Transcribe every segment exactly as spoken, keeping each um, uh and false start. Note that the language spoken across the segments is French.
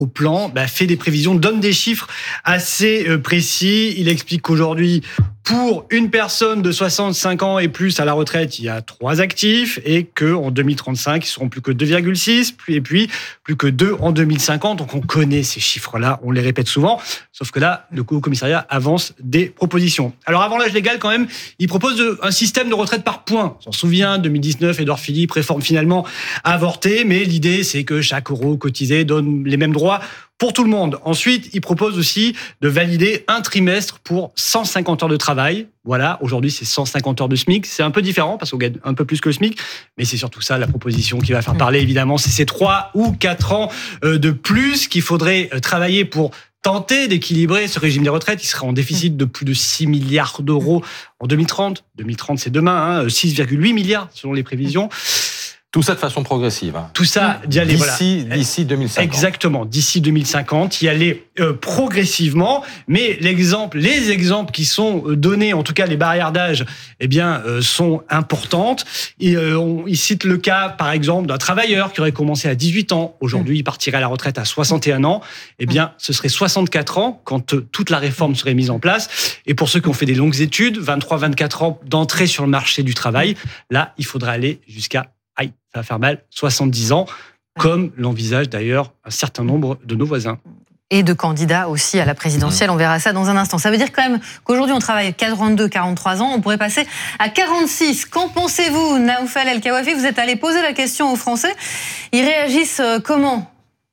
au plan, bah, fait des prévisions, donne des chiffres assez euh, précis. Il explique qu'aujourd'hui, pour une personne de soixante-cinq ans et plus à la retraite, il y a trois actifs et qu'en deux mille trente-cinq, ils seront plus que deux virgule six et puis plus que deux en deux mille cinquante. Donc on connaît ces chiffres-là, on les répète souvent. Sauf que là, le Haut Commissariat avance des propositions. Alors avant l'âge légal, quand même, il propose de, un système de retraite par points. On s'en souvient, deux mille dix-neuf, Édouard Philippe, réforme finalement avortée. Mais l'idée, c'est que chaque euro cotisé donne les mêmes droits pour tout le monde. Ensuite, il propose aussi de valider un trimestre pour cent cinquante heures de travail. Voilà, aujourd'hui, c'est cent cinquante heures de SMIC. C'est un peu différent parce qu'on gagne un peu plus que le SMIC. Mais c'est surtout ça, la proposition qui va faire parler, évidemment. C'est ces trois ou quatre ans de plus qu'il faudrait travailler pour tenter d'équilibrer ce régime des retraites. Il serait en déficit de plus de six milliards d'euros en deux mille trente. deux mille trente, c'est demain, hein, six virgule huit milliards selon les prévisions. Tout ça de façon progressive. Hein. Tout ça d'y aller, d'ici, voilà. D'ici deux mille cinquante. Exactement, d'ici deux mille cinquante, y aller euh, progressivement. Mais l'exemple, les exemples qui sont donnés, en tout cas les barrières d'âge, eh bien, euh, sont importantes. Et, euh, on, il cite le cas, par exemple, d'un travailleur qui aurait commencé à dix-huit ans. Aujourd'hui, il partirait à la retraite à soixante et un ans. Eh bien, ce serait soixante-quatre ans quand euh, toute la réforme serait mise en place. Et pour ceux qui ont fait des longues études, vingt-trois à vingt-quatre ans d'entrée sur le marché du travail, là, il faudrait aller jusqu'à aïe, ça va faire mal, soixante-dix ans, comme l'envisage d'ailleurs un certain nombre de nos voisins. Et de candidats aussi à la présidentielle, on verra ça dans un instant. Ça veut dire quand même qu'aujourd'hui on travaille à quarante-deux à quarante-trois ans, on pourrait passer à quarante-six. Qu'en pensez-vous, Naoufal El Kawafi? Vous êtes allé poser la question aux Français. Ils réagissent comment ?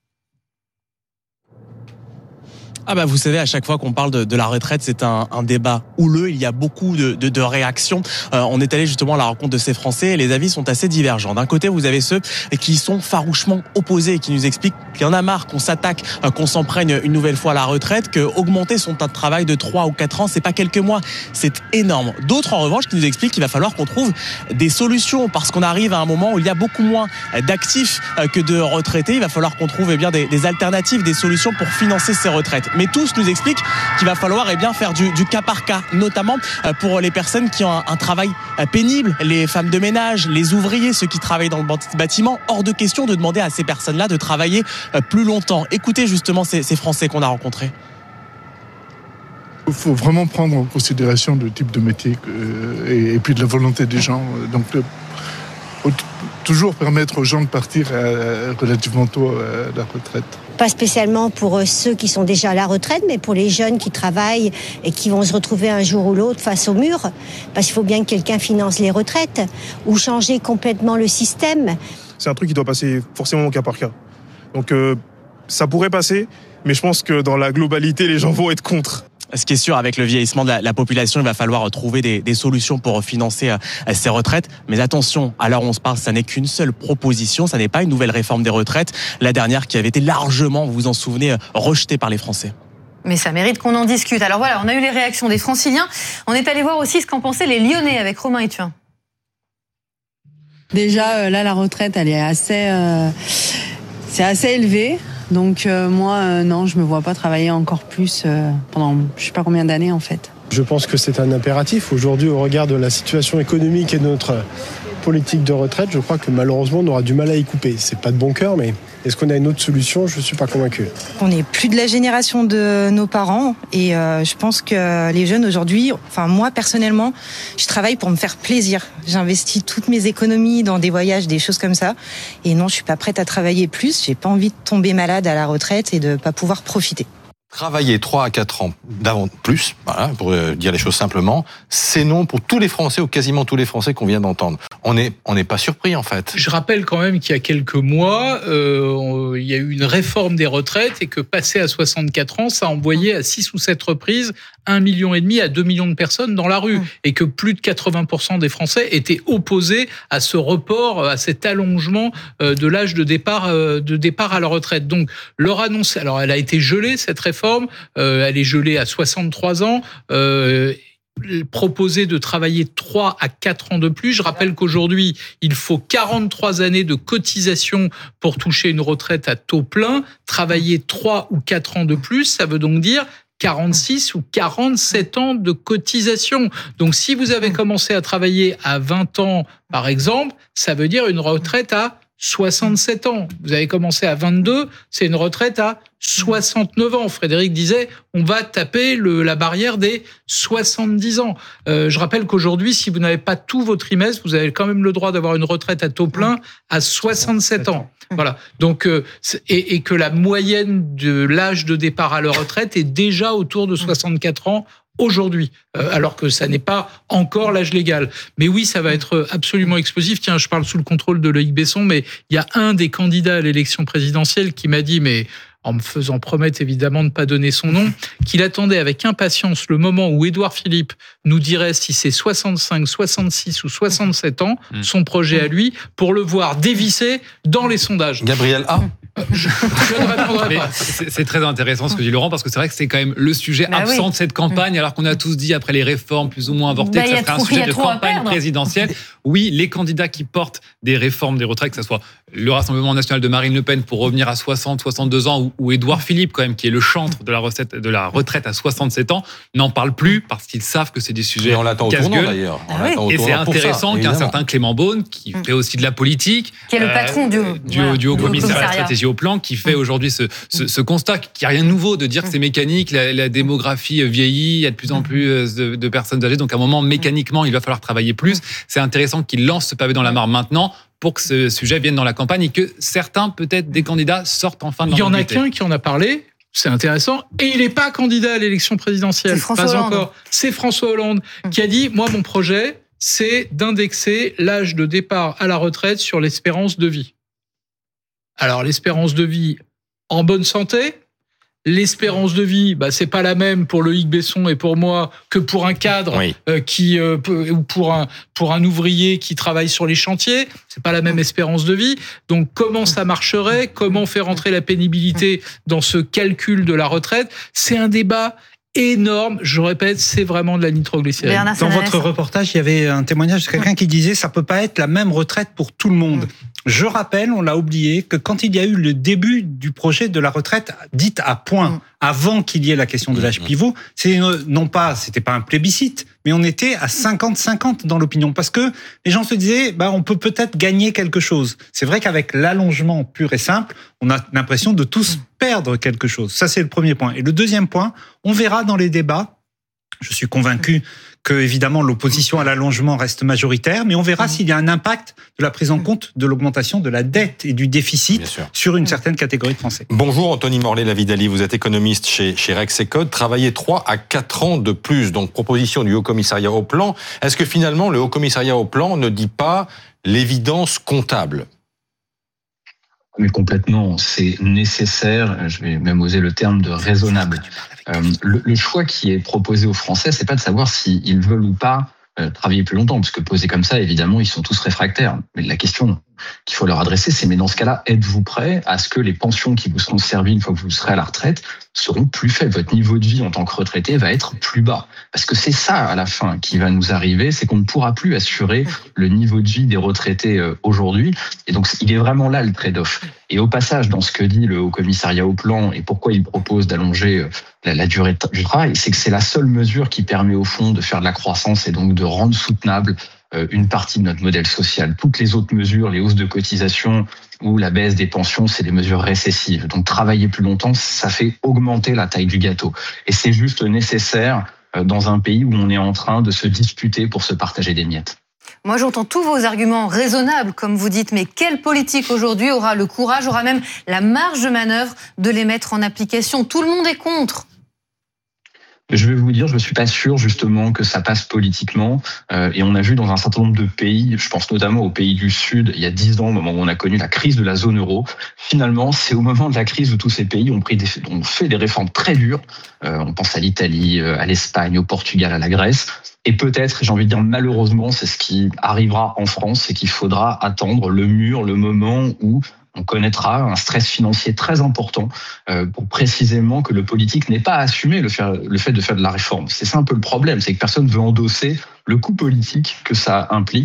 Ah bah vous savez, à chaque fois qu'on parle de, de la retraite, c'est un, un débat houleux. Il y a beaucoup de, de, de réactions. Euh, on est allé justement à la rencontre de ces Français et les avis sont assez divergents. D'un côté, vous avez ceux qui sont farouchement opposés et qui nous expliquent qu'il y en a marre qu'on s'attaque, qu'on s'en prenne une nouvelle fois à la retraite, que augmenter son temps de travail de trois ou quatre ans, c'est pas quelques mois, c'est énorme. D'autres, en revanche, qui nous expliquent qu'il va falloir qu'on trouve des solutions parce qu'on arrive à un moment où il y a beaucoup moins d'actifs que de retraités. Il va falloir qu'on trouve eh bien des, des alternatives, des solutions pour financer ces retraites. Mais tous nous expliquent qu'il va falloir eh bien, faire du, du cas par cas, notamment pour les personnes qui ont un, un travail pénible, les femmes de ménage, les ouvriers, ceux qui travaillent dans le bâtiment. Hors de question de demander à ces personnes-là de travailler plus longtemps. Écoutez justement ces, ces Français qu'on a rencontrés. Il faut vraiment prendre en considération le type de métier que, et, et puis de la volonté des gens. Donc, il faut toujours permettre aux gens de partir euh, relativement tôt à la retraite. Pas spécialement pour ceux qui sont déjà à la retraite, mais pour les jeunes qui travaillent et qui vont se retrouver un jour ou l'autre face au mur. Parce qu'il faut bien que quelqu'un finance les retraites ou changer complètement le système. C'est un truc qui doit passer forcément au cas par cas. Donc euh, ça pourrait passer, mais je pense que dans la globalité, les gens vont être contre. Ce qui est sûr, avec le vieillissement de la, la population, il va falloir trouver des, des solutions pour financer euh, ces retraites. Mais attention, à l'heure où on se parle, ça n'est qu'une seule proposition, ça n'est pas une nouvelle réforme des retraites. La dernière qui avait été largement, vous vous en souvenez, rejetée par les Français. Mais ça mérite qu'on en discute. Alors voilà, on a eu les réactions des Franciliens. On est allé voir aussi ce qu'en pensaient les Lyonnais avec Romain Ethuin. Déjà, là, la retraite, elle est assez, euh, c'est assez élevé. Donc euh, moi, euh, non, je me vois pas travailler encore plus euh, pendant je sais pas combien d'années en fait. Je pense que c'est un impératif. Aujourd'hui, au regard de la situation économique et de notre politique de retraite, je crois que malheureusement, on aura du mal à y couper. C'est pas de bon cœur, mais est-ce qu'on a une autre solution ? Je suis pas convaincu. On n'est plus de la génération de nos parents et euh, je pense que les jeunes aujourd'hui, enfin moi personnellement, je travaille pour me faire plaisir. J'investis toutes mes économies dans des voyages, des choses comme ça. Et non, je suis pas prête à travailler plus. J'ai pas envie de tomber malade à la retraite et de pas pouvoir profiter. Travailler trois à quatre ans d'avant plus, voilà, pour dire les choses simplement, c'est non pour tous les Français ou quasiment tous les Français qu'on vient d'entendre. On n'est on n'est pas surpris en fait. Je rappelle quand même qu'il y a quelques mois, euh, il y a eu une réforme des retraites et que passer à soixante-quatre ans, ça a envoyé à six ou sept reprises un million et demi à deux millions de personnes dans la rue, et que plus de quatre-vingts pour cent des Français étaient opposés à ce report, à cet allongement de l'âge de départ, de départ à la retraite. Donc leur annonce, alors elle a été gelée cette réforme, euh, elle est gelée à soixante-trois ans. Euh, proposer de travailler trois à quatre ans de plus. Je rappelle qu'aujourd'hui, il faut quarante-trois années de cotisation pour toucher une retraite à taux plein. Travailler trois ou quatre ans de plus, ça veut donc dire quarante-six ou quarante-sept ans de cotisation. Donc, si vous avez commencé à travailler à vingt ans, par exemple, ça veut dire une retraite à soixante-sept ans. Vous avez commencé à vingt-deux, c'est une retraite à soixante-neuf ans. Frédéric disait, on va taper le, la barrière des soixante-dix ans. Euh, je rappelle qu'aujourd'hui, si vous n'avez pas tout vos trimestres, vous avez quand même le droit d'avoir une retraite à taux plein à soixante-sept ans. Voilà. Donc, euh, et, et que la moyenne de l'âge de départ à la retraite est déjà autour de soixante-quatre ans aujourd'hui, euh, alors que ça n'est pas encore l'âge légal. Mais oui, ça va être absolument explosif. Tiens, je parle sous le contrôle de Loïc Besson, mais il y a un des candidats à l'élection présidentielle qui m'a dit, mais en me faisant promettre évidemment de ne pas donner son nom, qu'il attendait avec impatience le moment où Édouard Philippe nous dirait si c'est soixante-cinq, soixante-six ou soixante-sept ans, son projet à lui, pour le voir dévisser dans les sondages. Gabriel A. Je, je ne répondrai pas. C'est, c'est très intéressant ce que dit Laurent, parce que c'est vrai que c'est quand même le sujet bah absent oui. de cette campagne, alors qu'on a tous dit après les réformes plus ou moins avortées bah, que ça serait un sujet de campagne présidentielle. Oui, les candidats qui portent des réformes des retraites, que ce soit le Rassemblement national de Marine Le Pen pour revenir à soixante, soixante-deux ans, ou, ou Édouard Philippe quand même, qui est le chantre de la, recette, de la retraite à soixante-sept ans, n'en parlent plus parce qu'ils savent que c'est des sujets on l'attend au tournant d'ailleurs. On ah oui. Et c'est intéressant ça, qu'un certain Clément Beaune, qui fait aussi de la politique, qui est le patron du, euh, du, voilà, du Haut Commissariat à la stratégie au plan, qui fait aujourd'hui ce, ce, ce constat qu'il n'y a rien de nouveau de dire que c'est mécanique, la, la démographie vieillit, il y a de plus en plus de, de personnes âgées, donc à un moment, mécaniquement, il va falloir travailler plus. C'est intéressant qu'il lance ce pavé dans la mare maintenant pour que ce sujet vienne dans la campagne et que certains, peut-être, des candidats sortent enfin de l'ambiguïté. Il y en a qu'un qui en a parlé, c'est intéressant, et il n'est pas candidat à l'élection présidentielle. C'est François pas Hollande. encore. C'est François Hollande mmh. qui a dit, moi, mon projet, c'est d'indexer l'âge de départ à la retraite sur l'espérance de vie. Alors, l'espérance de vie en bonne santé, l'espérance de vie, bah, c'est pas la même pour Loïc Besson et pour moi que pour un cadre oui. euh, qui euh, ou pour un pour un ouvrier qui travaille sur les chantiers. C'est pas la même espérance de vie. Donc, comment ça marcherait ? Comment faire entrer la pénibilité dans ce calcul de la retraite ? C'est un débat énorme. Je répète, c'est vraiment de la nitroglycérine. Dans votre reportage, il y avait un témoignage de quelqu'un qui disait ça peut pas être la même retraite pour tout le monde. Je rappelle, on l'a oublié, que quand il y a eu le début du projet de la retraite dite à point, avant qu'il y ait la question de l'âge pivot, c'est non pas, c'était pas un plébiscite, mais on était à cinquante cinquante dans l'opinion, parce que les gens se disaient, bah, on peut peut-être gagner quelque chose. C'est vrai qu'avec l'allongement pur et simple, on a l'impression de tous perdre quelque chose. Ça, c'est le premier point. Et le deuxième point, on verra dans les débats, je suis convaincu que, évidemment, l'opposition à l'allongement reste majoritaire, mais on verra mmh. s'il y a un impact de la prise en compte de l'augmentation de la dette et du déficit sur une certaine catégorie de Français. Bonjour, Anthony Morlet-Lavidali, vous êtes économiste chez, chez Rexecode, travaillez trois à quatre ans de plus, donc proposition du Haut Commissariat au Plan. Est-ce que finalement, le Haut Commissariat au Plan ne dit pas l'évidence comptable ? Mais complètement, c'est nécessaire, je vais même oser le terme de raisonnable. Euh, le, le choix qui est proposé aux Français, c'est pas de savoir s'ils veulent ou pas euh, travailler plus longtemps, parce que posé comme ça, évidemment, ils sont tous réfractaires. Mais la question qu'il faut leur adresser, c'est mais dans ce cas-là, êtes-vous prêt à ce que les pensions qui vous seront servies une fois que vous serez à la retraite seront plus faibles ? Votre niveau de vie en tant que retraité va être plus bas. Parce que c'est ça, à la fin, qui va nous arriver, c'est qu'on ne pourra plus assurer le niveau de vie des retraités aujourd'hui. Et donc, il est vraiment là le trade-off. Et au passage, dans ce que dit le Haut Commissariat au Plan et pourquoi il propose d'allonger la, la durée du travail, c'est que c'est la seule mesure qui permet au fond de faire de la croissance et donc de rendre soutenable une partie de notre modèle social. Toutes les autres mesures, les hausses de cotisations ou la baisse des pensions, c'est des mesures récessives. Donc travailler plus longtemps, ça fait augmenter la taille du gâteau. Et c'est juste nécessaire dans un pays où on est en train de se disputer pour se partager des miettes. Moi, j'entends tous vos arguments raisonnables, comme vous dites, mais quel politique aujourd'hui aura le courage, aura même la marge de manœuvre de les mettre en application ? Tout le monde est contre. Je vais vous dire, je ne suis pas sûr justement que ça passe politiquement. Euh, et on a vu dans un certain nombre de pays, je pense notamment aux pays du Sud, il y a dix ans, au moment où on a connu la crise de la zone euro, finalement, c'est au moment de la crise où tous ces pays ont, pris des, ont fait des réformes très dures. Euh, on pense à l'Italie, à l'Espagne, au Portugal, à la Grèce. Et peut-être, j'ai envie de dire malheureusement, c'est ce qui arrivera en France, c'est qu'il faudra attendre le mur, le moment où on connaîtra un stress financier très important euh, pour précisément que le politique n'ait pas à assumer le, faire, le fait de faire de la réforme. C'est ça un peu le problème, c'est que personne ne veut endosser le coût politique que ça implique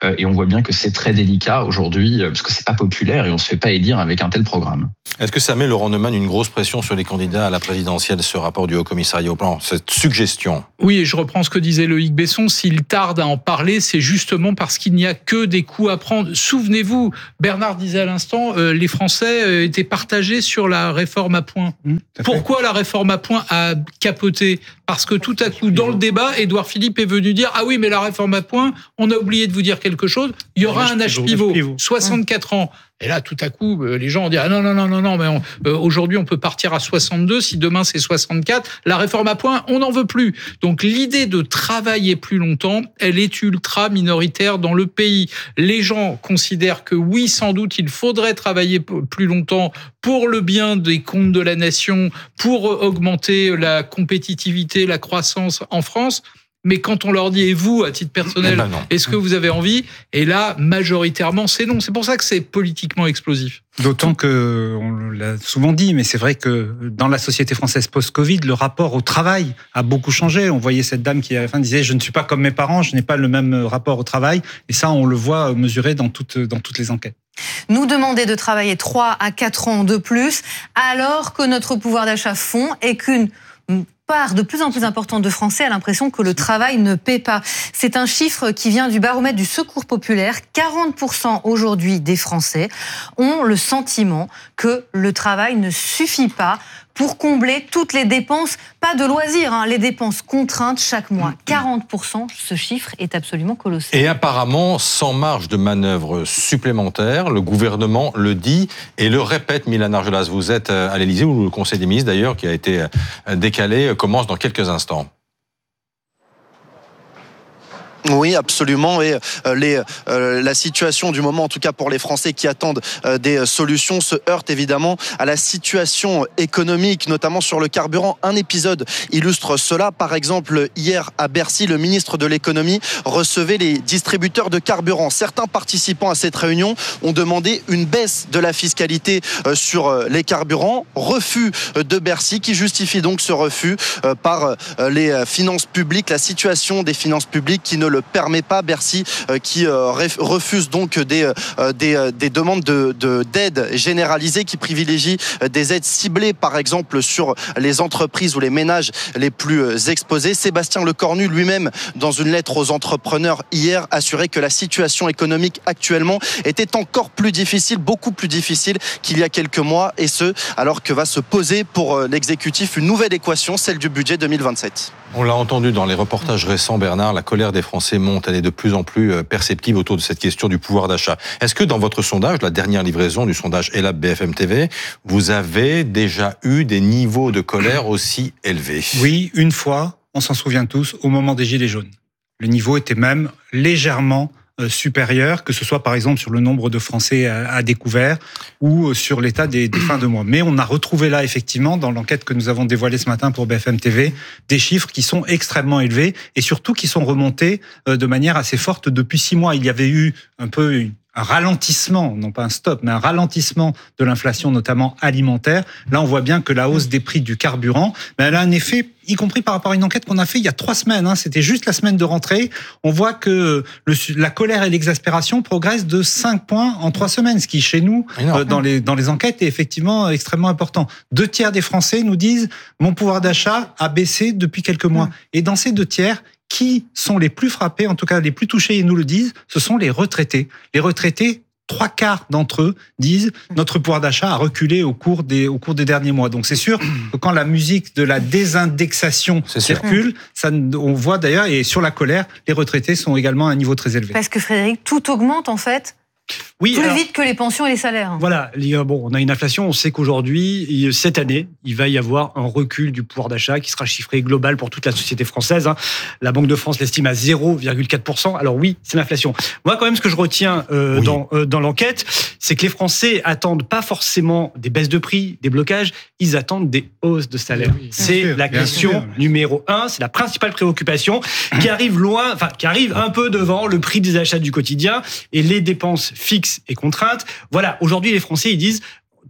et on voit bien que c'est très délicat aujourd'hui, parce que c'est pas populaire et on se fait pas élire avec un tel programme. Est-ce que ça met, Laurent Neumann, une grosse pression sur les candidats à la présidentielle, ce rapport du Haut-Commissariat au plan, cette suggestion? Oui, et je reprends ce que disait Loïc Besson, s'il tarde à en parler, c'est justement parce qu'il n'y a que des coups à prendre. Souvenez-vous, Bernard disait à l'instant, euh, les Français euh, étaient partagés sur la réforme à points. Mmh, Pourquoi la réforme à points a capoté? Parce que tout à coup, dans le débat, Édouard Philippe est venu dire « Ah oui, mais la réforme à points, on a oublié de vous dire quelque chose, il y aura un âge pivot, soixante-quatre ans. » Et là, tout à coup, les gens ont dit « Ah non, non, non, non, non, mais on, euh, aujourd'hui, on peut partir à soixante-deux, si demain c'est soixante-quatre, la réforme à points, on n'en veut plus. » Donc l'idée de travailler plus longtemps, elle est ultra minoritaire dans le pays. Les gens considèrent que oui, sans doute, il faudrait travailler plus longtemps pour le bien des comptes de la nation, pour augmenter la compétitivité, la croissance en France. Mais quand on leur dit, et vous, à titre personnel, ben est-ce que vous avez envie? Et là, majoritairement, c'est non. C'est pour ça que c'est politiquement explosif. D'autant que, on l'a souvent dit, mais c'est vrai que dans la société française post-Covid, le rapport au travail a beaucoup changé. On voyait cette dame qui, à la fin, disait « Je ne suis pas comme mes parents, je n'ai pas le même rapport au travail ». Et ça, on le voit mesuré dans toutes, dans toutes les enquêtes. Nous demander de travailler trois à quatre ans de plus, alors que notre pouvoir d'achat fond et qu'une part de plus en plus importante de Français a l'impression que le travail ne paie pas. C'est un chiffre qui vient du baromètre du Secours populaire. quarante pour cent aujourd'hui des Français ont le sentiment que le travail ne suffit pas pour combler toutes les dépenses, pas de loisirs, hein, les dépenses contraintes chaque mois. quarante pour cent, ce chiffre est absolument colossal. Et apparemment, sans marge de manœuvre supplémentaire, le gouvernement le dit et le répète. Milan Argelas, vous êtes à l'Élysée, où le Conseil des ministres, d'ailleurs, qui a été décalé, commence dans quelques instants. Oui, absolument. Et les, euh, la situation du moment, en tout cas pour les Français qui attendent euh, des solutions, se heurte évidemment à la situation économique, notamment sur le carburant. Un épisode illustre cela. Par exemple, hier à Bercy, le ministre de l'économie recevait les distributeurs de carburant. Certains participants à cette réunion ont demandé une baisse de la fiscalité euh, sur les carburants. Refus de Bercy qui justifie donc ce refus euh, par euh, les finances publiques, la situation des finances publiques qui ne le permet pas. Bercy euh, qui euh, refuse donc des, euh, des, des demandes de, de, d'aide généralisée, qui privilégie des aides ciblées, par exemple sur les entreprises ou les ménages les plus exposés. Sébastien Lecornu lui-même, dans une lettre aux entrepreneurs hier, assurait que la situation économique actuellement était encore plus difficile, beaucoup plus difficile qu'il y a quelques mois, et ce, alors que va se poser pour l'exécutif une nouvelle équation, celle du budget deux mille vingt-sept. On l'a entendu dans les reportages récents, Bernard, la colère des Français monte, elle est de plus en plus perceptible autour de cette question du pouvoir d'achat. Est-ce que dans votre sondage, la dernière livraison du sondage Elabe B F M T V, vous avez déjà eu des niveaux de colère aussi élevés? Oui, une fois, on s'en souvient tous, au moment des Gilets jaunes. Le niveau était même légèrement supérieur, que ce soit par exemple sur le nombre de Français à découvert ou sur l'état des, des fins de mois. Mais on a retrouvé là, effectivement, dans l'enquête que nous avons dévoilée ce matin pour B F M T V, des chiffres qui sont extrêmement élevés et surtout qui sont remontés de manière assez forte depuis six mois. Il y avait eu un peu une un ralentissement, non pas un stop, mais un ralentissement de l'inflation, notamment alimentaire. Là, on voit bien que la hausse des prix du carburant, mais elle a un effet, y compris par rapport à une enquête qu'on a fait il y a trois semaines, hein, c'était juste la semaine de rentrée. On voit que le, la colère et l'exaspération progressent de cinq points en trois semaines, ce qui, chez nous, euh, dans les, dans les enquêtes, est effectivement extrêmement important. Deux tiers des Français nous disent « mon pouvoir d'achat a baissé depuis quelques mois ». Et dans ces deux tiers, qui sont les plus frappés, en tout cas les plus touchés, et nous le disent, ce sont les retraités. Les retraités, trois quarts d'entre eux disent notre pouvoir d'achat a reculé au cours des, au cours des derniers mois. Donc c'est sûr que quand la musique de la désindexation circule, ça, on voit d'ailleurs, et sur la colère, les retraités sont également à un niveau très élevé. Parce que Frédéric, tout augmente en fait. Oui, plus alors, vite que les pensions et les salaires. Voilà, bon, on a une inflation, on sait qu'aujourd'hui, cette année, il va y avoir un recul du pouvoir d'achat qui sera chiffré global pour toute la société française. La Banque de France l'estime à zéro virgule quatre pour cent. Alors oui, c'est l'inflation. Moi, quand même, ce que je retiens euh, oui. dans, euh, dans l'enquête, c'est que les Français attendent pas forcément des baisses de prix, des blocages, ils attendent des hausses de salaire. Oui, c'est sûr, la question sûr. numéro un, c'est la principale préoccupation qui arrive loin, enfin, qui arrive un peu devant le prix des achats du quotidien et les dépenses fixes et contraintes. Voilà, aujourd'hui, les Français, ils disent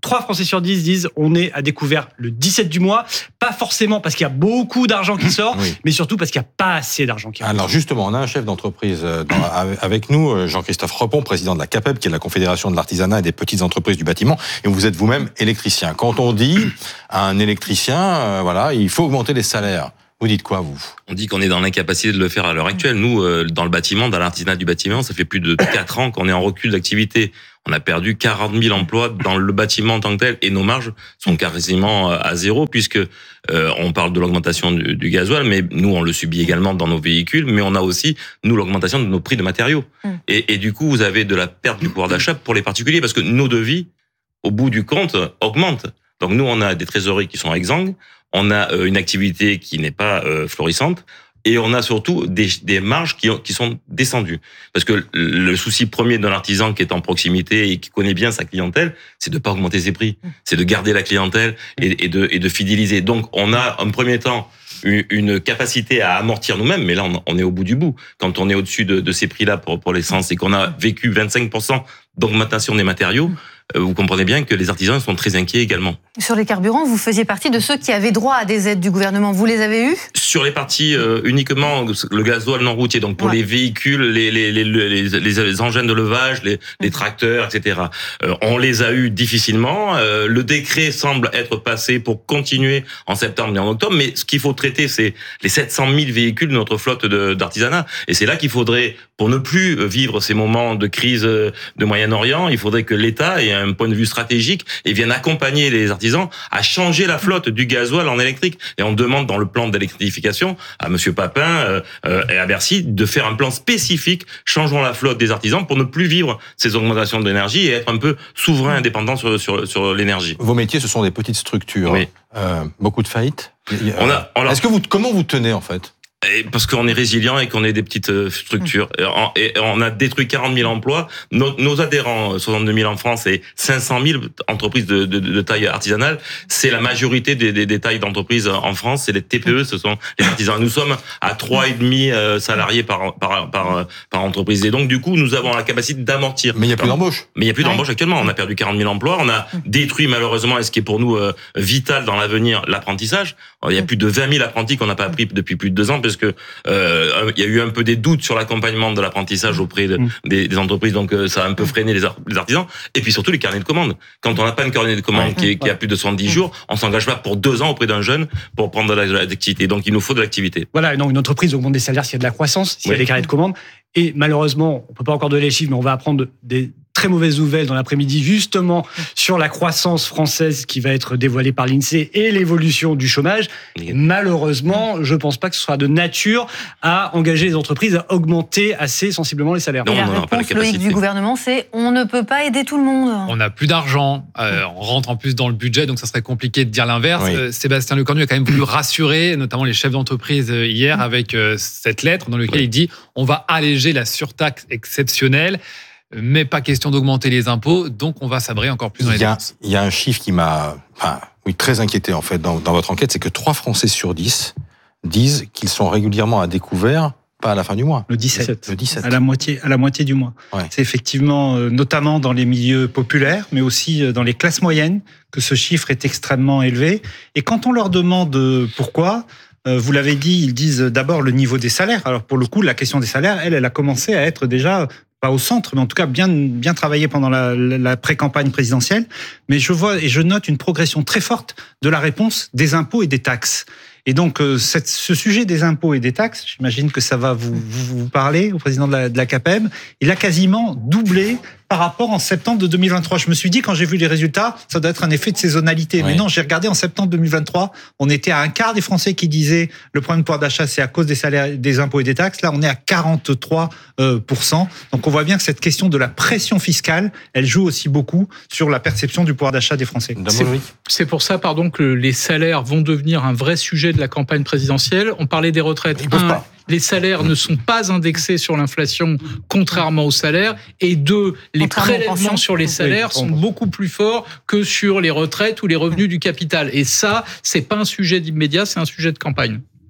trois Français sur dix disent on est à découvert le dix-sept du mois. Pas forcément parce qu'il y a beaucoup d'argent qui sort, oui. mais surtout parce qu'il n'y a pas assez d'argent qui rentre. Alors justement, on a un chef d'entreprise dans, avec nous, Jean-Christophe Repon, président de la CAPEB, qui est la Confédération de l'artisanat et des petites entreprises du bâtiment, et vous êtes vous-même électricien. Quand on dit à un électricien, euh, voilà, il faut augmenter les salaires, vous dites quoi, vous ? On dit qu'on est dans l'incapacité de le faire à l'heure actuelle. Nous, euh, dans le bâtiment, dans l'artisanat du bâtiment, ça fait plus de quatre ans qu'on est en recul d'activité. On a perdu quarante mille emplois dans le bâtiment en tant que tel, et nos marges sont quasiment à zéro, puisque euh, on parle de l'augmentation du, du gasoil, mais nous, on le subit également dans nos véhicules, mais on a aussi, nous, l'augmentation de nos prix de matériaux. Mmh. Et, et du coup, vous avez de la perte du pouvoir d'achat pour les particuliers, parce que nos devis, au bout du compte, augmentent. Donc nous, on a des trésoreries qui sont exsangues, on a une activité qui n'est pas euh, florissante, et on a surtout des, des marges qui, qui sont descendues. Parce que le souci premier d'un artisan qui est en proximité et qui connaît bien sa clientèle, c'est de pas augmenter ses prix, c'est de garder la clientèle et, et, de, et de fidéliser. Donc on a en premier temps une capacité à amortir nous-mêmes, mais là on est au bout du bout. Quand on est au-dessus de, de ces prix-là pour, pour l'essence et qu'on a vécu vingt-cinq pour cent d'augmentation des matériaux, vous comprenez bien que les artisans sont très inquiets également. Sur les carburants, vous faisiez partie de ceux qui avaient droit à des aides du gouvernement. Vous les avez eues ? Sur les parties euh, uniquement le gasoil non routier, donc pour ouais. les véhicules, les, les, les, les, les, les engins de levage, les, les tracteurs, et cetera. Euh, on les a eus difficilement. Euh, le décret semble être passé pour continuer en septembre et en octobre, mais ce qu'il faut traiter, c'est les sept cent mille véhicules de notre flotte de, d'artisanat. Et c'est là qu'il faudrait, pour ne plus vivre ces moments de crise de Moyen-Orient, il faudrait que l'État ait un point de vue stratégique et vienne accompagner les artisans à changer la flotte du gasoil en électrique. Et on demande dans le plan d'électrification à Monsieur Papin euh, euh, et à Bercy de faire un plan spécifique, changeons la flotte des artisans pour ne plus vivre ces augmentations d'énergie et être un peu souverain, indépendant sur, sur, sur l'énergie. Vos métiers, ce sont des petites structures. Oui. Euh, beaucoup de faillites. On a, alors, Est-ce que vous, comment vous tenez en fait ? Et parce qu'on est résilient et qu'on est des petites structures. Et on a détruit quarante mille emplois. Nos, nos adhérents, soixante-deux mille en France et cinq cent mille entreprises de, de, de taille artisanale, c'est la majorité des, des, des tailles d'entreprises en France. C'est les T P E, ce sont les artisans. Nous sommes à trois virgule cinq salariés par, par, par, par entreprise. Et donc, du coup, nous avons la capacité d'amortir. Mais il n'y a plus d'embauche. Mais il n'y a plus d'embauche actuellement. On a perdu quarante mille emplois. On a détruit malheureusement, et ce qui est pour nous euh, vital dans l'avenir, l'apprentissage. Il y a plus de vingt mille apprentis qu'on n'a pas appris depuis plus de deux ans. Parce que euh, il y a eu un peu des doutes sur l'accompagnement de l'apprentissage auprès de, des, des entreprises, donc euh, ça a un peu freiné les, les artisans. Et puis surtout les carnets de commandes. Quand on n'a pas un carnet de commandes ouais, qui, est, qui a plus de soixante-dix ouais. jours, on s'engage pas pour deux ans auprès d'un jeune pour prendre de l'activité. Donc il nous faut de l'activité. Voilà, donc une entreprise augmente des salaires s'il y a de la croissance, s'il ouais. y a des carnets de commandes. Et malheureusement, on peut pas encore donner les chiffres, mais on va apprendre des très mauvaises nouvelles dans l'après-midi, justement sur la croissance française qui va être dévoilée par l'INSEE et l'évolution du chômage. Et malheureusement, je pense pas que ce sera de nature à engager les entreprises à augmenter assez sensiblement les salaires. Et la réponse logique du gouvernement, c'est on ne peut pas aider tout le monde. On n'a plus d'argent, euh, on rentre en plus dans le budget, donc ça serait compliqué de dire l'inverse. Oui. Euh, Sébastien Lecornu a quand même voulu rassurer, notamment les chefs d'entreprise hier, avec euh, cette lettre dans laquelle oui. il dit on va alléger la surtaxe exceptionnelle. Mais pas question d'augmenter les impôts, donc on va sabrer encore plus dans les dépenses. Il y a un chiffre qui m'a enfin, oui, très inquiété en fait dans, dans votre enquête, c'est que trois Français sur dix disent qu'ils sont régulièrement à découvert, pas à la fin du mois. Le dix-sept. Le dix-sept. À la moitié, à la moitié du mois. Ouais. C'est effectivement, euh, notamment dans les milieux populaires, mais aussi dans les classes moyennes, que ce chiffre est extrêmement élevé. Et quand on leur demande pourquoi, euh, vous l'avez dit, ils disent d'abord le niveau des salaires. Alors pour le coup, la question des salaires, elle, elle a commencé à être déjà pas au centre, mais en tout cas bien bien travaillé pendant la, la pré-campagne présidentielle. Mais je vois et je note une progression très forte de la réponse des impôts et des taxes. Et donc, euh, cette, ce sujet des impôts et des taxes, j'imagine que ça va vous, vous, vous parler au président de la, de la CAPEB, il a quasiment doublé par rapport en septembre de deux mille vingt-trois. Je me suis dit, quand j'ai vu les résultats, ça doit être un effet de saisonnalité. Oui. Mais non, j'ai regardé en septembre deux mille vingt-trois, on était à un quart des Français qui disaient le problème de pouvoir d'achat, c'est à cause des salaires, des impôts et des taxes. Là, on est à quarante-trois pour cent. Donc, on voit bien que cette question de la pression fiscale, elle joue aussi beaucoup sur la perception du pouvoir d'achat des Français. C'est, c'est pour ça, pardon, que les salaires vont devenir un vrai sujet de la campagne présidentielle. On parlait des retraites. Un, les salaires ne sont pas indexés sur l'inflation, contrairement aux salaires. Et deux, les prélèvements sur les salaires oui, sont beaucoup plus forts que sur les retraites ou les revenus du capital. Et ça, c'est pas un sujet d'immédiat, c'est un sujet de campagne.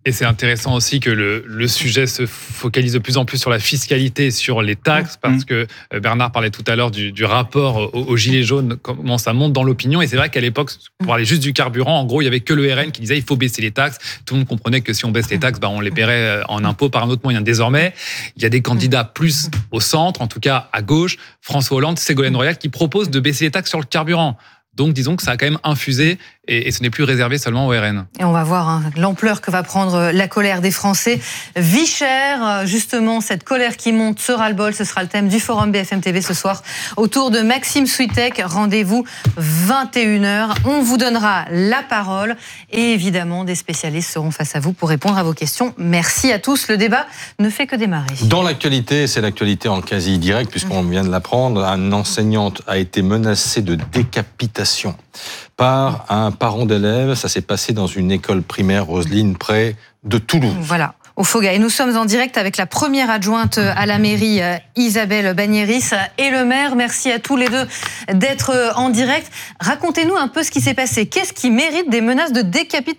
Et c'est intéressant aussi que le, le sujet se focalise de plus en plus sur la fiscalité, sur les taxes, parce que Bernard parlait tout à l'heure du, du rapport aux, aux gilets jaunes, comment ça monte dans l'opinion. Et c'est vrai qu'à l'époque, pour parler juste du carburant, en gros, il y avait que le R N qui disait il faut baisser les taxes. Tout le monde comprenait que si on baisse les taxes, bah, on les paierait en impôts par un autre moyen. Désormais, il y a des candidats plus au centre, en tout cas à gauche, François Hollande, Ségolène Royal, qui proposent de baisser les taxes sur le carburant. Donc, disons que ça a quand même infusé et, et ce n'est plus réservé seulement au R N. Et on va voir hein, l'ampleur que va prendre la colère des Français. Vie chère, justement, cette colère qui monte, ce ras-le-bol, ce sera le thème du Forum B F M T V ce soir autour de Maxime Switek. Rendez-vous vingt et une heures. On vous donnera la parole et évidemment, des spécialistes seront face à vous pour répondre à vos questions. Merci à tous. Le débat ne fait que démarrer. Dans l'actualité, c'est l'actualité en quasi direct puisqu'on vient de l'apprendre, une enseignante a été menacée de décapitation par un parent d'élève. Ça s'est passé dans une école primaire, Roselyne, près de Toulouse. Voilà, au Foga. Et nous sommes en direct avec la première adjointe à la mairie, Isabelle Bagnéris, et le maire. Merci à tous les deux d'être en direct. Racontez-nous un peu ce qui s'est passé. Qu'est-ce qui mérite des menaces de décapitation ?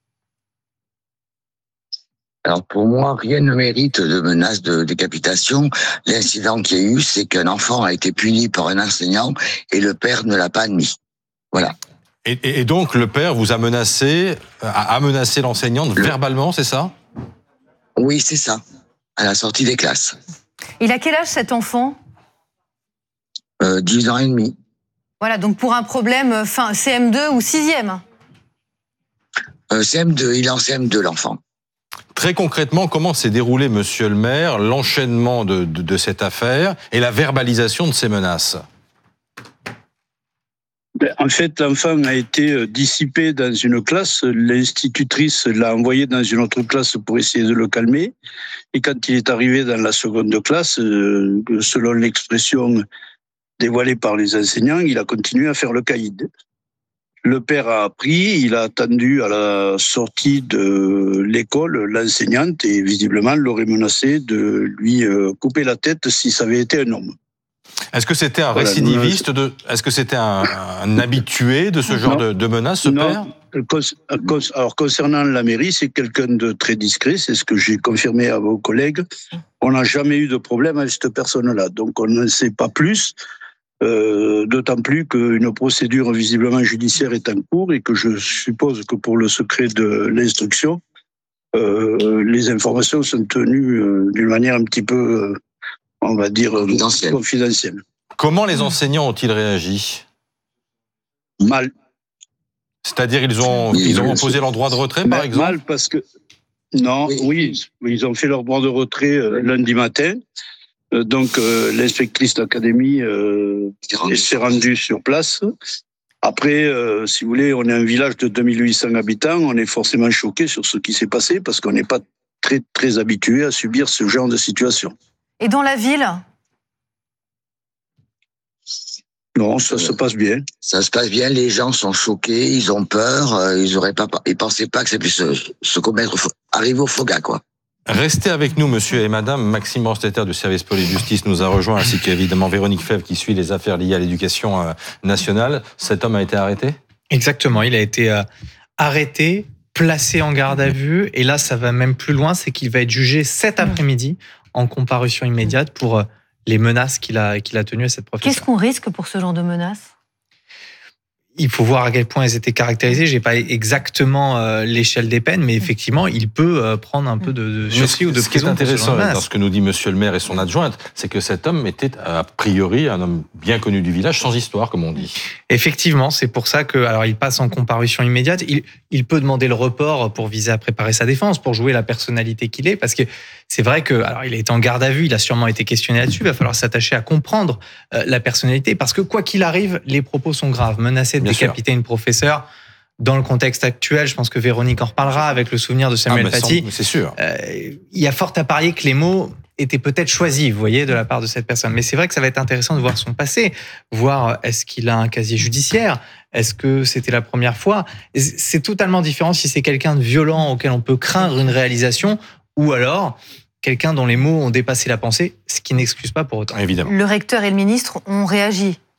Alors pour moi, rien ne mérite de menace de décapitation. L'incident qu'il y a eu, c'est qu'un enfant a été puni par un enseignant et le père ne l'a pas admis. Voilà. Et, et donc le père vous a menacé, a menacé l'enseignante le... verbalement, c'est ça ? Oui, c'est ça, à la sortie des classes. Il a quel âge cet enfant ? euh, dix ans et demi. Voilà, donc pour un problème fin, C M deux ou sixième ? euh, C M deux, il est en C M deux l'enfant. Très concrètement, comment s'est déroulé, monsieur le maire, l'enchaînement de, de, de cette affaire et la verbalisation de ces menaces ? Ben, en fait, l'enfant a été dissipé dans une classe. L'institutrice l'a envoyé dans une autre classe pour essayer de le calmer. Et quand il est arrivé dans la seconde classe, euh, selon l'expression dévoilée par les enseignants, il a continué à faire le caïd. Le père a appris, il a attendu à la sortie de l'école l'enseignante et visiblement l'aurait menacé de lui couper la tête si ça avait été un homme. Est-ce que c'était un voilà, récidiviste de, est-ce que c'était un, un habitué de ce genre non, de, de menaces, ce non. père ? Alors concernant la mairie, c'est quelqu'un de très discret, c'est ce que j'ai confirmé à vos collègues. On n'a jamais eu de problème avec cette personne-là, donc on ne sait pas plus. Euh, d'autant plus qu'une procédure visiblement judiciaire est en cours et que je suppose que pour le secret de l'instruction, euh, les informations sont tenues euh, d'une manière un petit peu, euh, on va dire, confidentielle. confidentielle. Comment les enseignants ont-ils réagi ? Mal. C'est-à-dire ils ont, oui, ils ont opposé leur droit de retrait, par exemple ? Mal parce que... Non, oui, oui ils ont fait leur droit de retrait euh, lundi matin. Donc, euh, l'inspectrice d'académie euh, s'est rendue sur place. Après, euh, si vous voulez, on est un village de deux mille huit cents habitants. On est forcément choqué sur ce qui s'est passé parce qu'on n'est pas très, très habitué à subir ce genre de situation. Et dans la ville ? Non, ça se passe bien. Ça se passe bien. Les gens sont choqués, ils ont peur. Ils auraient pas, ils pensaient pas que ça puisse se, se commettre, arriver au Foga, quoi. Restez avec nous, monsieur et madame. Maxime Rostetter du service police-justice nous a rejoint, ainsi qu'évidemment Véronique Fèvre qui suit les affaires liées à l'éducation nationale. Cet homme a été arrêté ? Exactement, il a été euh, arrêté, placé en garde à vue, et là ça va même plus loin, c'est qu'il va être jugé cet après-midi en comparution immédiate pour euh, les menaces qu'il a, qu'il a tenues à cette professeure. Qu'est-ce qu'on risque pour ce genre de menaces ? Il faut voir à quel point elles étaient caractérisées. Je n'ai pas exactement euh, l'échelle des peines, mais effectivement, il peut euh, prendre un peu de, de sursis ou de prison. Ce qui est intéressant dans ce que nous dit monsieur le maire et son adjointe, c'est que cet homme était a priori un homme bien connu du village, sans histoire, comme on dit. Effectivement, c'est pour ça que, alors, il passe en comparution immédiate. Il, il peut demander le report pour viser à préparer sa défense, pour jouer la personnalité qu'il est, parce que c'est vrai que, alors, il a été en garde à vue, il a sûrement été questionné là-dessus. Il va falloir s'attacher à comprendre euh, la personnalité, parce que quoi qu'il arrive, les propos sont graves. Menacer de décapiter une professeure, dans le contexte actuel, je pense que Véronique en reparlera avec le souvenir de Samuel ah, Paty. C'est sûr. Euh, il y a fort à parier que les mots étaient peut-être choisis, vous voyez, de la part de cette personne. Mais c'est vrai que ça va être intéressant de voir son passé, voir est-ce qu'il a un casier judiciaire, est-ce que c'était la première fois. C'est totalement différent si c'est quelqu'un de violent auquel on peut craindre une réalisation, ou alors quelqu'un dont les mots ont dépassé la pensée, ce qui n'excuse pas pour autant. Évidemment. Le recteur et le ministre ont réagi.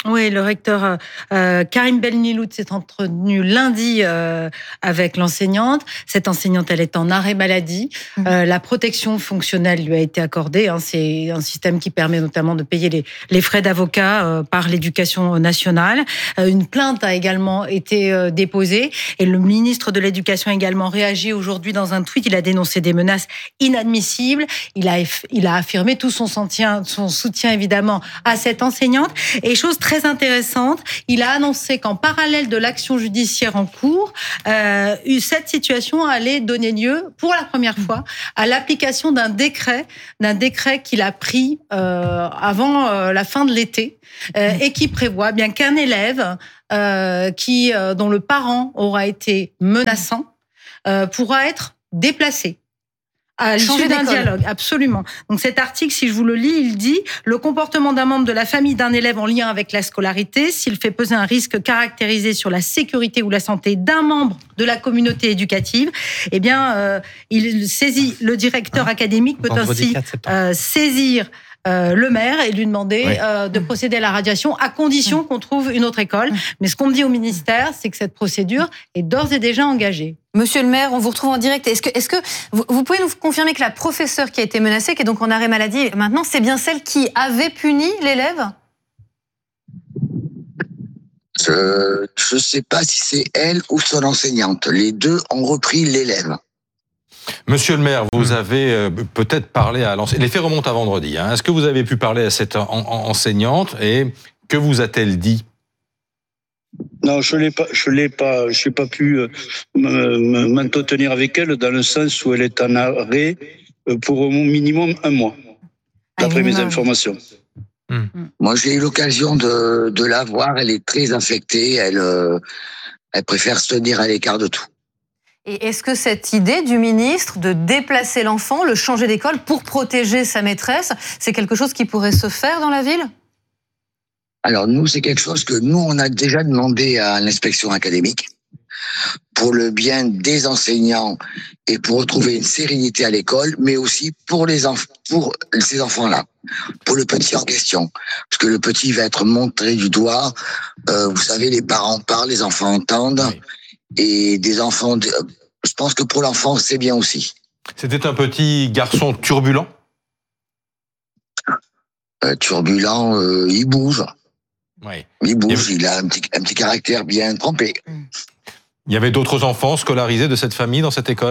Oui, le recteur euh, Karim Belniloud s'est entretenu lundi euh, avec l'enseignante. Cette enseignante, elle est en arrêt maladie. Mmh. Euh, la protection fonctionnelle lui a été accordée. Hein. C'est un système qui permet notamment de payer les, les frais d'avocat euh, par l'éducation nationale. Euh, une plainte a également été euh, déposée. Et le ministre de l'Éducation a également réagi aujourd'hui dans un tweet. Il a dénoncé des menaces inadmissibles. Il a, il a affirmé tout son soutien, son soutien évidemment à cette enseignante. Et chose très Très intéressante, il a annoncé qu'en parallèle de l'action judiciaire en cours, euh, cette situation allait donner lieu, pour la première fois, à l'application d'un décret, d'un décret qu'il a pris euh, avant euh, la fin de l'été, euh, et qui prévoit bien qu'un élève euh, qui, euh, dont le parent aura été menaçant euh, pourra être déplacé. À l'issue d'un dialogue, absolument. Donc cet article, si je vous le lis, il dit « Le comportement d'un membre de la famille d'un élève en lien avec la scolarité, s'il fait peser un risque caractérisé sur la sécurité ou la santé d'un membre de la communauté éducative, eh bien, euh, il saisit le directeur ah, académique peut ainsi euh, saisir Euh, le maire et lui demander oui. euh, de procéder à la radiation à condition qu'on trouve une autre école. Mais ce qu'on me dit au ministère, c'est que cette procédure est d'ores et déjà engagée. Monsieur le maire, on vous retrouve en direct. Est-ce que, est-ce que vous, vous pouvez nous confirmer que la professeure qui a été menacée, qui est donc en arrêt maladie maintenant, c'est bien celle qui avait puni l'élève ? Je ne sais pas si c'est elle ou son enseignante. Les deux ont repris l'élève. Monsieur le maire, vous avez euh, peut-être parlé à l'enseignante. Les faits remontent à vendredi. Hein. Est-ce que vous avez pu parler à cette en- en- enseignante et que vous a-t-elle dit ? Non, je l'ai pas, je l'ai pas, je n'ai pas pu euh, m'entretenir avec elle dans le sens où elle est en arrêt pour au minimum un mois, d'après mes informations. Mmh. Moi, j'ai eu l'occasion de, de la voir. Elle est très infectée. Elle, euh, elle préfère se tenir à l'écart de tout. Et est-ce que cette idée du ministre de déplacer l'enfant, le changer d'école pour protéger sa maîtresse, c'est quelque chose qui pourrait se faire dans la ville ? Alors nous, c'est quelque chose que nous, on a déjà demandé à l'inspection académique pour le bien des enseignants et pour retrouver une sérénité à l'école, mais aussi pour les enfants, pour ces enfants-là, pour le petit en question, parce que le petit va être montré du doigt. Euh, vous savez, les parents parlent, les enfants entendent. Oui. Et des enfants, je pense que pour l'enfant, c'est bien aussi. C'était un petit garçon turbulent ? euh, Turbulent, euh, il bouge. Oui. Il bouge, il, il a un petit, un petit caractère bien trempé. Il y avait d'autres enfants scolarisés de cette famille dans cette école ?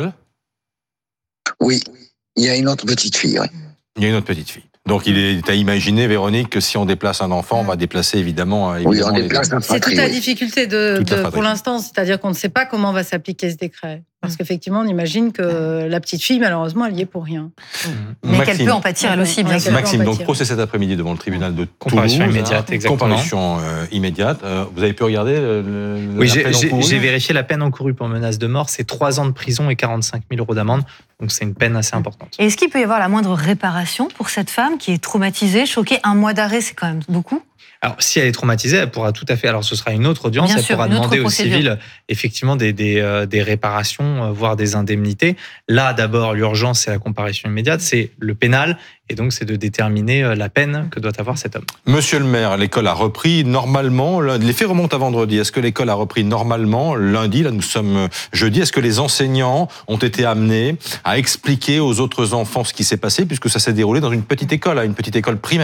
Oui, il y a une autre petite fille, oui. Il y a une autre petite fille. Donc il est à imaginer, Véronique, que si on déplace un enfant, on va déplacer évidemment... évidemment oui, on déplace un fratrie. C'est toute la difficulté de, de, pour l'instant, c'est-à-dire qu'on ne sait pas comment va s'appliquer ce décret. Parce qu'effectivement, on imagine que la petite fille, malheureusement, elle y est pour rien. Mais Maxime, qu'elle peut en pâtir, elle aussi, bien sûr. Maxime, donc procès cet après-midi devant le tribunal de Toulouse. Comparution immédiate, exactement. Comparution euh, immédiate. Euh, vous avez pu regarder le, le, oui, la j'ai, peine j'ai, encourue ? J'ai vérifié la peine encourue pour menace de mort, c'est trois ans de prison et quarante-cinq mille euros d'amende. Donc c'est une peine assez importante. Et est-ce qu'il peut y avoir la moindre réparation pour cette femme qui est traumatisée, choquée ? Un mois d'arrêt, c'est quand même beaucoup. Alors, si elle est traumatisée, elle pourra tout à fait. Alors, ce sera une autre audience. Bien elle sûr, pourra demander au civil, effectivement, des, des, euh, des réparations, euh, voire des indemnités. Là, d'abord, l'urgence, c'est la comparution immédiate, c'est le pénal. Et donc, c'est de déterminer euh, la peine que doit avoir cet homme. Monsieur le maire, l'école a repris normalement. Les faits remontent à vendredi. Est-ce que l'école a repris normalement lundi ? Là, nous sommes jeudi. Est-ce que les enseignants ont été amenés à expliquer aux autres enfants ce qui s'est passé, puisque ça s'est déroulé dans une petite école, une petite école primaire ?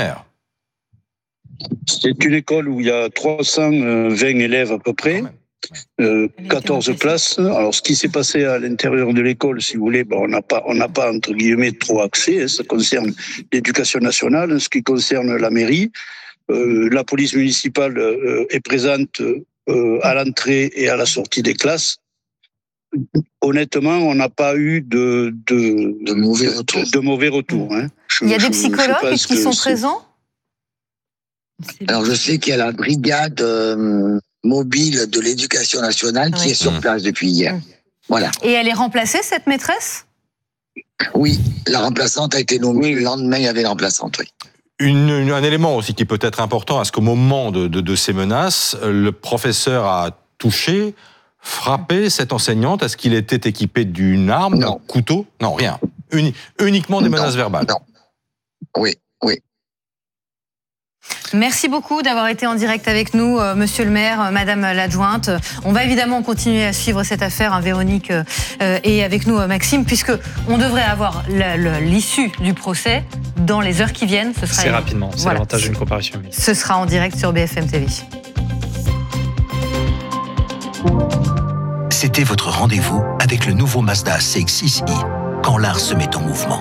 C'est une école où il y a trois cent vingt élèves à peu près, euh, quatorze classes. Alors, ce qui s'est passé à l'intérieur de l'école, si vous voulez, bon, on n'a pas, on n'a pas entre guillemets trop accès. Ça concerne l'éducation nationale, ce qui concerne la mairie. Euh, la police municipale euh, est présente euh, à l'entrée et à la sortie des classes. Honnêtement, on n'a pas eu de de, de mauvais retours. De, de mauvais retours hein. Je, il y a des psychologues qui sont présents. Alors, je sais qu'il y a la brigade euh, mobile de l'éducation nationale oui. qui est sur place depuis hier. Mmh. Voilà. Et elle est remplacée, cette maîtresse ? Oui, la remplaçante a été nommée. Le lendemain, il y avait la remplaçante, oui. Une, une, un élément aussi qui peut être important, est-ce qu'au moment de, de, de ces menaces, le professeur a touché, frappé cette enseignante ? Est-ce qu'il était équipé d'une arme, d'un couteau ? Non, rien. Uni, uniquement des menaces non, verbales. Non. Oui, oui. Merci beaucoup d'avoir été en direct avec nous, euh, monsieur le maire, euh, madame l'adjointe. On va évidemment continuer à suivre cette affaire, hein, Véronique, euh, et avec nous, euh, Maxime, puisque on devrait avoir la, la, l'issue du procès dans les heures qui viennent. Ce sera c'est rapidement, c'est voilà. L'avantage d'une comparution immédiate. Ce sera en direct sur B F M T V. C'était votre rendez-vous avec le nouveau Mazda C X six i, quand l'art se met en mouvement.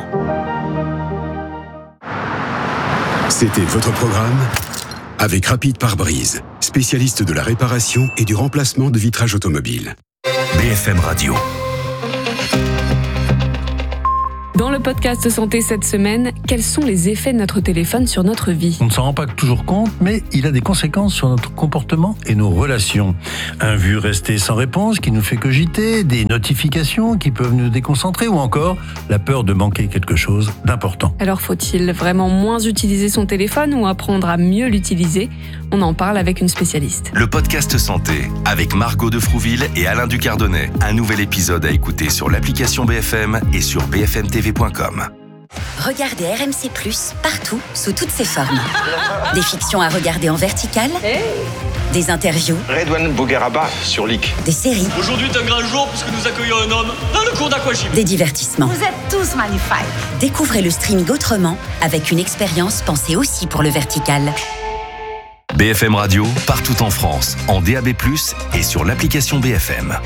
C'était votre programme avec Rapide Pare-Brise, spécialiste de la réparation et du remplacement de vitrage automobile. B F M Radio. Dans le podcast Santé cette semaine, quels sont les effets de notre téléphone sur notre vie ? On ne s'en rend pas toujours compte, mais il a des conséquences sur notre comportement et nos relations. Un vu resté sans réponse qui nous fait cogiter, des notifications qui peuvent nous déconcentrer ou encore la peur de manquer quelque chose d'important. Alors faut-il vraiment moins utiliser son téléphone ou apprendre à mieux l'utiliser ? On en parle avec une spécialiste. Le podcast Santé avec Margot de Frouville et Alain Ducardonnet. Un nouvel épisode à écouter sur l'application B F M et sur b f m t v point com. Regardez R M C plus, partout, sous toutes ses formes. Des fictions à regarder en vertical, des interviews, Redouane Bougueraba sur L I C, des séries. Aujourd'hui est un grand jour puisque nous accueillons un homme dans le cours d'aquagym. Des divertissements. Vous êtes tous magnifiques. Découvrez le streaming autrement, avec une expérience pensée aussi pour le vertical. B F M Radio, partout en France, en D A B plus, et sur l'application B F M.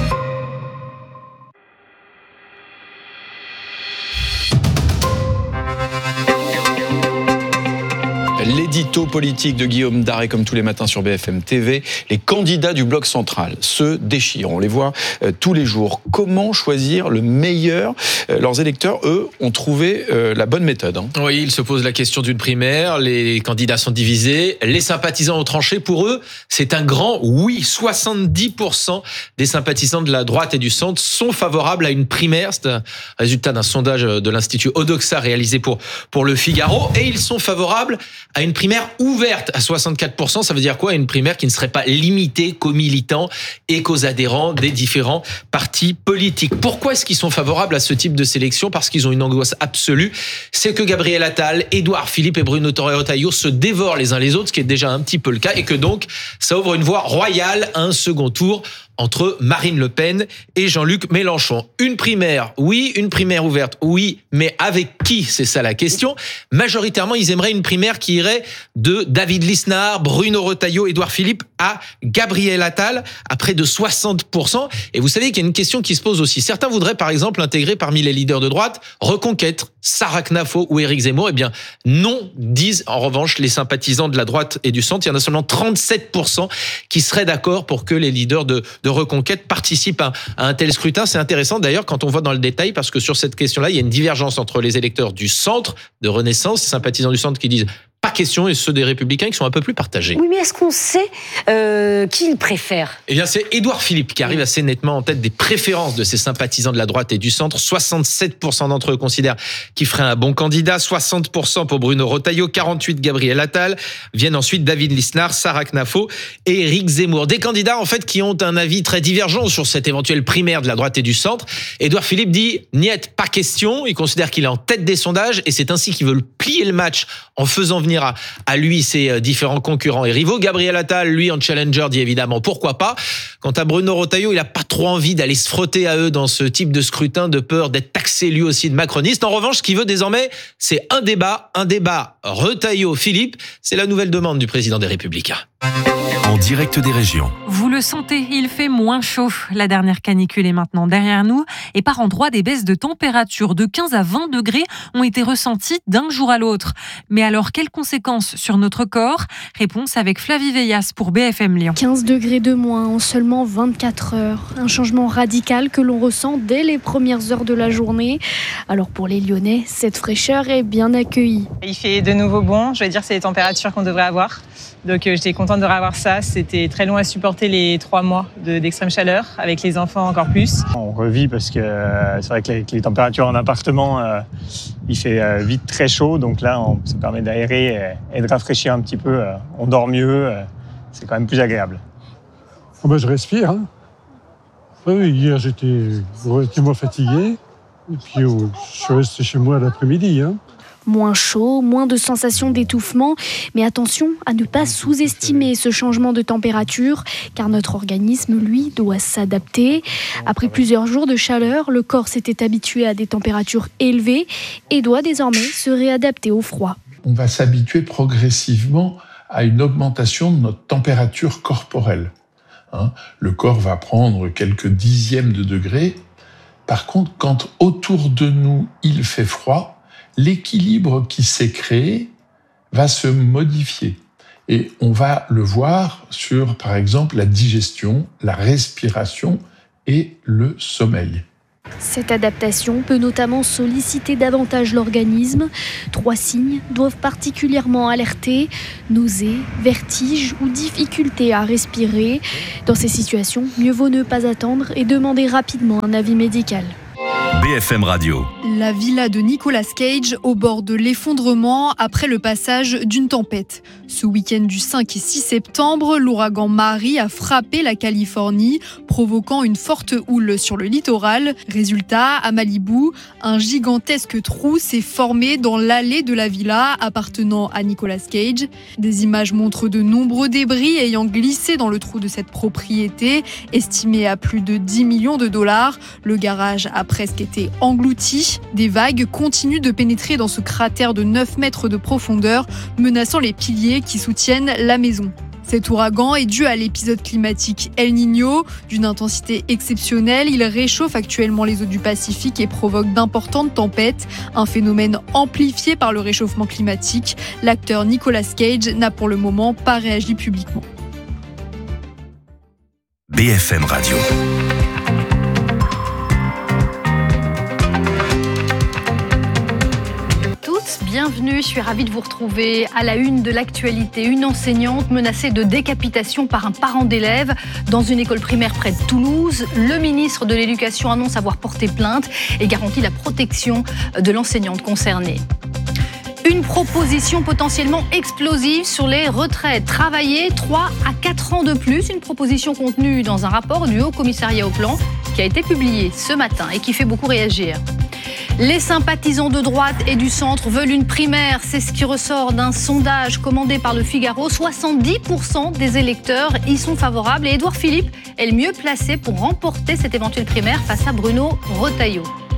L'édito politique de Guillaume Daré, comme tous les matins sur B F M T V. Les candidats du bloc central se déchirent. On les voit euh, tous les jours. Comment choisir le meilleur ? euh, Leurs électeurs, eux, ont trouvé euh, la bonne méthode. Hein. Oui, ils se posent la question d'une primaire. Les candidats sont divisés. Les sympathisants ont tranché. Pour eux, c'est un grand oui. soixante-dix pour cent des sympathisants de la droite et du centre sont favorables à une primaire. C'est un résultat d'un sondage de l'Institut Odoxa réalisé pour, pour Le Figaro. Et ils sont favorables à une primaire ouverte à soixante-quatre pour cent. Ça veut dire quoi ? Une primaire qui ne serait pas limitée qu'aux militants et qu'aux adhérents des différents partis politiques. Pourquoi est-ce qu'ils sont favorables à ce type de sélection ? Parce qu'ils ont une angoisse absolue. C'est que Gabriel Attal, Édouard Philippe et Bruno Retailleau se dévorent les uns les autres, ce qui est déjà un petit peu le cas, et que donc ça ouvre une voie royale à un second tour entre Marine Le Pen et Jean-Luc Mélenchon. Une primaire, oui, une primaire ouverte, oui, mais avec qui ? C'est ça la question. Majoritairement, ils aimeraient une primaire qui irait de David Lisnard, Bruno Retailleau, Édouard Philippe à Gabriel Attal, à près de soixante pour cent. Et vous savez qu'il y a une question qui se pose aussi. Certains voudraient, par exemple, intégrer parmi les leaders de droite Reconquête, Sarah Knafo ou Éric Zemmour. Eh bien, non, disent en revanche les sympathisants de la droite et du centre. Il y en a seulement trente-sept pour cent qui seraient d'accord pour que les leaders de, de Reconquête participent à, à un tel scrutin. C'est intéressant d'ailleurs quand on voit dans le détail, parce que sur cette question-là, il y a une divergence entre les électeurs du centre, de Renaissance, les sympathisants du centre qui disent pas question, et ceux des Républicains qui sont un peu plus partagés. Oui, mais est-ce qu'on sait euh, qui ils préfèrent ? Eh bien, c'est Édouard Philippe qui arrive assez nettement en tête des préférences de ces sympathisants de la droite et du centre. soixante-sept pour cent d'entre eux considèrent qu'il ferait un bon candidat, soixante pour cent pour Bruno Retailleau, quarante-huit pour cent Gabriel Attal. Viennent ensuite David Lisnard, Sarah Knafo et Éric Zemmour. Des candidats, en fait, qui ont un avis très divergent sur cette éventuelle primaire de la droite et du centre. Édouard Philippe dit « Niet, pas question ». Il considère qu'il est en tête des sondages et c'est ainsi qu'ils veulent plier le match en faisant venir à, à lui ses différents concurrents et rivaux. Gabriel Attal, lui, en challenger, dit évidemment pourquoi pas. Quant à Bruno Retailleau, il n'a pas trop envie d'aller se frotter à eux dans ce type de scrutin, de peur d'être taxé lui aussi de macroniste. En revanche, ce qu'il veut désormais, c'est un débat, un débat Retailleau-Philippe. C'est la nouvelle demande du président des Républicains. En direct des régions. Vous le sentez, il fait moins chaud. La dernière canicule est maintenant derrière nous et par endroits, des baisses de température de quinze à vingt degrés ont été ressenties d'un jour à l'autre. Mais alors, quelles conséquences sur notre corps ? Réponse avec Flavie Veillas pour B F M Lyon. quinze degrés de moins en seulement vingt-quatre heures. Un changement radical que l'on ressent dès les premières heures de la journée. Alors pour les Lyonnais, cette fraîcheur est bien accueillie. Il fait de nouveau bon, je vais dire c'est les températures qu'on devrait avoir. Donc euh, j'étais contente de revoir ça. C'était très long à supporter les trois mois de, d'extrême chaleur, avec les enfants encore plus. On revit parce que euh, c'est vrai que les, que les températures en appartement, euh, il fait euh, vite très chaud. Donc là, on, ça permet d'aérer et, et de rafraîchir un petit peu. Euh, on dort mieux, euh, c'est quand même plus agréable. Oh ben, je respire. Hein. Oui, hier j'étais relativement fatigué. Et puis oh, je suis resté chez moi l'après-midi. Hein. Moins chaud, moins de sensation d'étouffement, mais attention à ne pas sous-estimer ce changement de température, car notre organisme, lui, doit s'adapter. Après plusieurs jours de chaleur, le corps s'était habitué à des températures élevées et doit désormais se réadapter au froid. On va s'habituer progressivement à une augmentation de notre température corporelle. Hein, le corps va prendre quelques dixièmes de degrés. Par contre, quand autour de nous, il fait froid, l'équilibre qui s'est créé va se modifier. Et on va le voir sur, par exemple, la digestion, la respiration et le sommeil. Cette adaptation peut notamment solliciter davantage l'organisme. Trois signes doivent particulièrement alerter: nausées, vertiges ou difficulté à respirer. Dans ces situations, mieux vaut ne pas attendre et demander rapidement un avis médical. B F M Radio. La villa de Nicolas Cage au bord de l'effondrement après le passage d'une tempête. Ce week-end du cinq et six septembre, l'ouragan Mary a frappé la Californie, provoquant une forte houle sur le littoral. Résultat, à Malibu, un gigantesque trou s'est formé dans l'allée de la villa appartenant à Nicolas Cage. Des images montrent de nombreux débris ayant glissé dans le trou de cette propriété, estimée à plus de dix millions de dollars. Le garage a presque été englouti. Des vagues continuent de pénétrer dans ce cratère de neuf mètres de profondeur, menaçant les piliers qui soutiennent la maison. Cet ouragan est dû à l'épisode climatique El Niño. D'une intensité exceptionnelle, il réchauffe actuellement les eaux du Pacifique et provoque d'importantes tempêtes, un phénomène amplifié par le réchauffement climatique. L'acteur Nicolas Cage n'a pour le moment pas réagi publiquement. B F M Radio. Bienvenue, je suis ravie de vous retrouver à la une de l'actualité. Une enseignante menacée de décapitation par un parent d'élève dans une école primaire près de Toulouse. Le ministre de l'Éducation annonce avoir porté plainte et garantit la protection de l'enseignante concernée. Une proposition potentiellement explosive sur les retraites. Travailler trois à quatre ans de plus. Une proposition contenue dans un rapport du Haut Commissariat au Plan qui a été publié ce matin et qui fait beaucoup réagir. Les sympathisants de droite et du centre veulent une primaire. C'est ce qui ressort d'un sondage commandé par le Figaro. soixante-dix pour cent des électeurs y sont favorables. Et Édouard Philippe est le mieux placé pour remporter cette éventuelle primaire face à Bruno Retailleau.